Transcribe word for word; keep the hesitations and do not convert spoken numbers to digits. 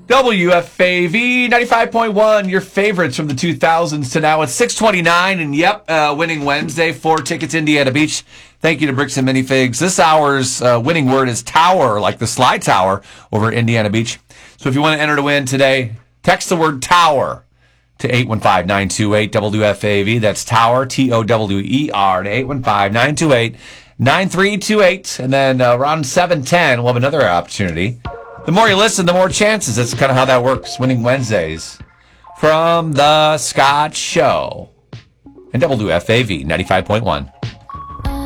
W F A V ninety-five point one, your favorites from the two thousands to now. It's six twenty-nine, and yep, uh, winning Wednesday, four tickets, Indiana Beach. Thank you to Bricks and Minifigs. This hour's uh, winning word is tower, like the Slide Tower over at Indiana Beach. So if you want to enter to win today, text the word tower to eight one five, nine two eight, W F A V. That's tower, T O W E R, to eight one five, nine two eight, nine three two eight. And then uh, around seven ten, we'll have another opportunity. The more you listen, the more chances. That's kind of how that works. Winning Wednesdays from the Scott Show and W F A V ninety-five point one.